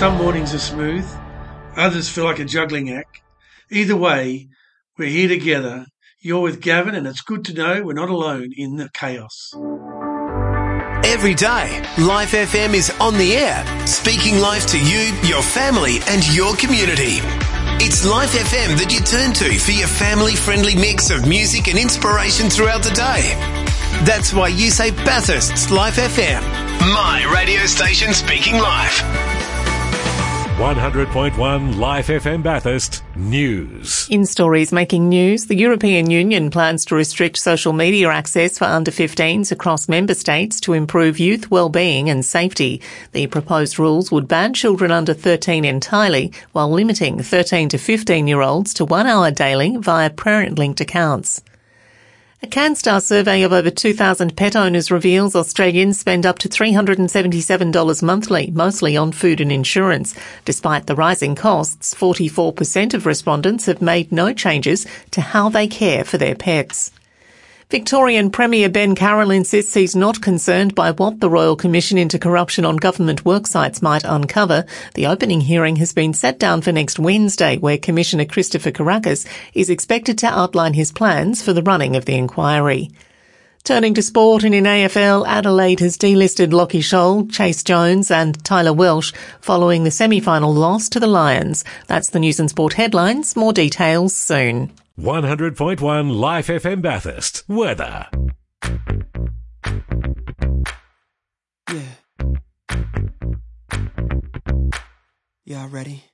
Some mornings are smooth, others feel like a juggling act. Either way, we're here together. You're with Gavin, and it's good to know we're not alone in the chaos. Every day, Life FM is on the air, speaking life to you, your family and your community. It's Life FM that you turn to for your family-friendly mix of music and inspiration throughout the day. That's why you say Bathurst's Life FM, my radio station speaking life. 100.1 Life FM Bathurst News. In stories making news, the European Union plans to restrict social media access for under 15s across member states to improve youth well-being and safety. The proposed rules would ban children under 13 entirely, while limiting 13 to 15-year-olds to 1 hour daily via parent-linked accounts. A CanStar survey of over 2,000 pet owners reveals Australians spend up to $377 monthly, mostly on food and insurance. Despite the rising costs, 44% of respondents have made no changes to how they care for their pets. Victorian Premier Ben Carroll insists he's not concerned by what the Royal Commission into Corruption on Government Worksites might uncover. The opening hearing has been set down for next Wednesday, where Commissioner Christopher Kourakis is expected to outline his plans for the running of the inquiry. Turning to sport, and in AFL, Adelaide has delisted Lockie Scholl, Chase Jones and Tyler Welsh following the semi-final loss to the Lions. That's the News and Sport headlines. More details soon. 100.1 Life FM Bathurst. Weather. Yeah. Y'all ready?